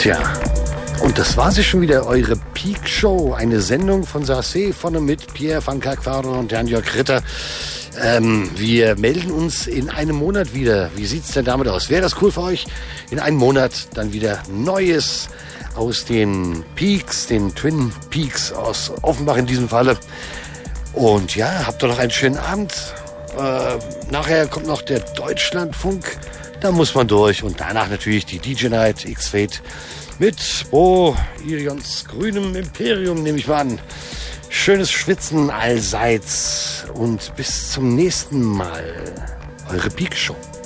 Tja, und das war sie schon wieder, eure Peak Show. Eine Sendung von Sarcé, von und mit Pierre van Kerkvaeren und Jan-Jörg Ritter. Wir melden uns in einem Monat wieder. Wie sieht's denn damit aus? Wäre das cool für euch? In einem Monat dann wieder Neues aus den Peaks, den Twin Peaks aus Offenbach in diesem Falle. Und ja, habt doch noch einen schönen Abend. Nachher kommt noch der Deutschlandfunk. Da muss man durch. Und danach natürlich die DJ Night X-Fate mit Irions grünem Imperium, nehme ich mal an. Schönes Schwitzen allseits und bis zum nächsten Mal. Eure Peak Show.